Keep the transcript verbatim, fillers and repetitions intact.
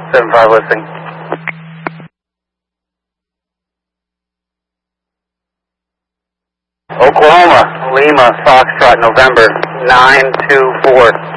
seven five listening. Oklahoma, Lima, Foxtrot, November, nine two four.